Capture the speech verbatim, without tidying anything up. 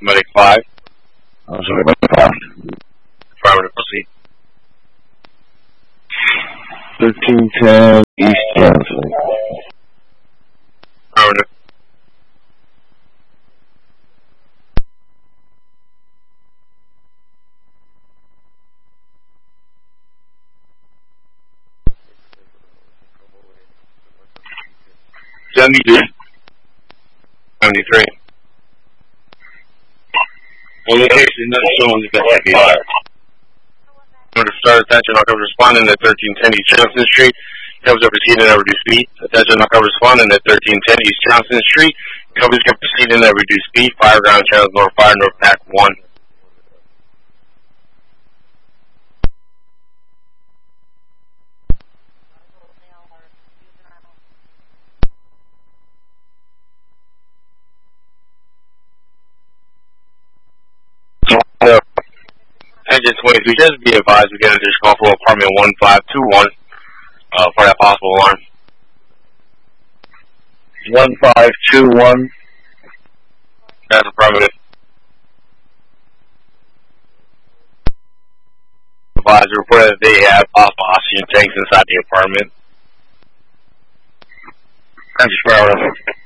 Medic five. I'm sorry, Medic five. Affirmative, proceed. thirteen ten East Johnson. Affirmative. Seventy-two. Seventy-three. On location, not showing the best fire. Order to start attention, I'll cover responding at thirteen ten East Johnson Street. Covers are proceeding at reduced speed. Attention, I'll cover responding at thirteen ten East Johnson Street. Covers can proceed at reduced speed. Fire ground channels, North Fire, North Pack one. So, Engine twenty-three, just be advised we get an additional call for apartment one five two one uh, for that possible alarm. one five two one. That's affirmative. Advisor reported that they have possible oxygen tanks inside the apartment. That's affirmative.